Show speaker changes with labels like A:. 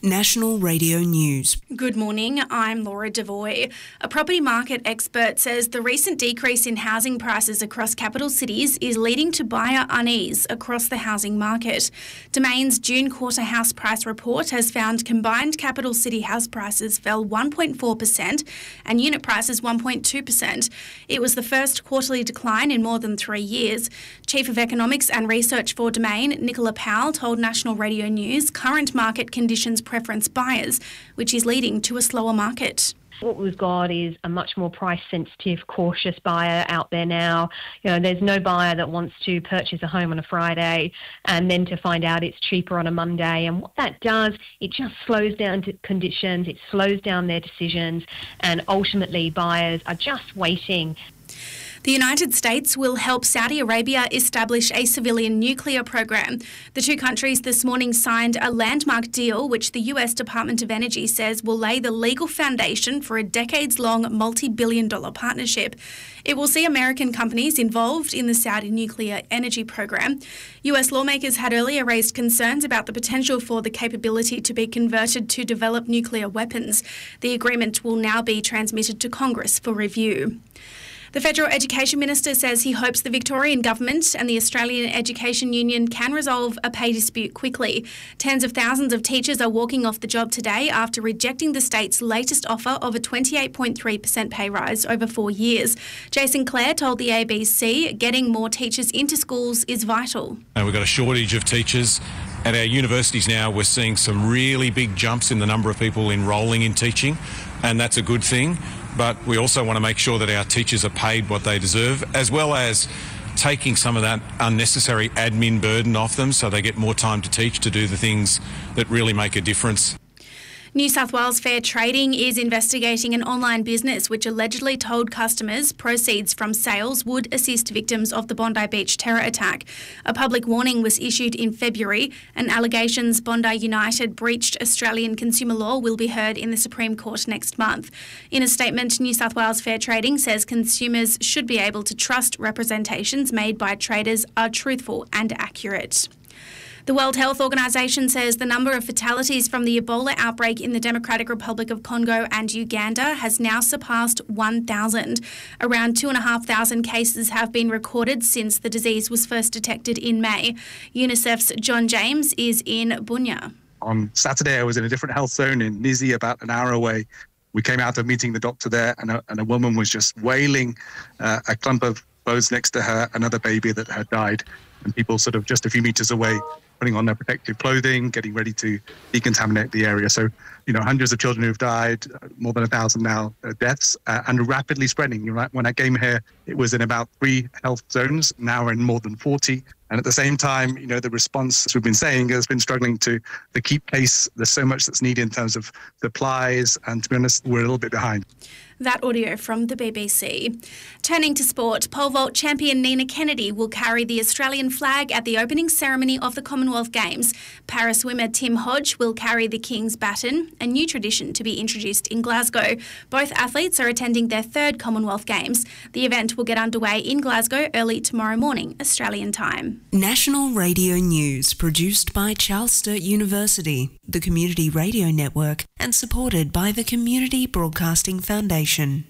A: National Radio News.
B: Good morning, I'm Laura Devoy. A property market expert says the recent decrease in housing prices across capital cities is leading to buyer unease across the housing market. Domain's June quarter house price report has found combined capital city house prices fell 1.4% and unit prices 1.2%. It was the first quarterly decline in more than 3 years. Chief of Economics and Research for Domain, Nicola Powell, told National Radio News current market conditions preference buyers, which is leading to a slower market.
C: What we've got is a much more price-sensitive, cautious buyer out there now. There's no buyer that wants to purchase a home on a Friday and then to find out it's cheaper on a Monday. And what that does, it just slows down conditions, it slows down their decisions, and ultimately buyers are just waiting.
B: The United States will help Saudi Arabia establish a civilian nuclear program. The two countries this morning signed a landmark deal which the US Department of Energy says will lay the legal foundation for a decades-long multi-billion-dollar partnership. It will see American companies involved in the Saudi nuclear energy program. US lawmakers had earlier raised concerns about the potential for the capability to be converted to develop nuclear weapons. The agreement will now be transmitted to Congress for review. The Federal Education Minister says he hopes the Victorian Government and the Australian Education Union can resolve a pay dispute quickly. Tens of thousands of teachers are walking off the job today after rejecting the state's latest offer of a 28.3% pay rise over 4 years. Jason Clare told the ABC getting more teachers into schools is vital.
D: And we've got a shortage of teachers. At our universities now, we're seeing some really big jumps in the number of people enrolling in teaching, and that's a good thing. But we also want to make sure that our teachers are paid what they deserve, as well as taking some of that unnecessary admin burden off them so they get more time to teach, to do the things that really make a difference.
B: New South Wales Fair Trading is investigating an online business which allegedly told customers proceeds from sales would assist victims of the Bondi Beach terror attack. A public warning was issued in February, and allegations Bondi United breached Australian consumer law will be heard in the Supreme Court next month. In a statement, New South Wales Fair Trading says consumers should be able to trust representations made by traders are truthful and accurate. The World Health Organization says the number of fatalities from the Ebola outbreak in the Democratic Republic of Congo and Uganda has now surpassed 1,000. Around 2,500 cases have been recorded since the disease was first detected in May. UNICEF's John James is in Bunya.
E: On Saturday, I was in a different health zone in Nizi, about an hour away. We came out of meeting the doctor there, and a woman was just wailing a clump of clothes next to her, another baby that had died, and people sort of just a few meters away putting on their protective clothing, getting ready to decontaminate the area. So, hundreds of children who've died, more than 1,000 now deaths, and rapidly spreading. When I came here, it was in about 3 health zones. Now we're in more than 40. And at the same time, the response, as we've been saying, has been struggling to keep pace. There's so much that's needed in terms of supplies, and to be honest, we're a little bit behind.
B: That audio from the BBC. Turning to sport, pole vault champion Nina Kennedy will carry the Australian flag at the opening ceremony of the Commonwealth Games. Para swimmer Tim Hodge will carry the King's baton, a new tradition to be introduced in Glasgow. Both athletes are attending their 3rd Commonwealth Games. The event will get underway in Glasgow early tomorrow morning, Australian time.
A: National Radio News, produced by Charles Sturt University, the Community Radio Network, and supported by the Community Broadcasting Foundation.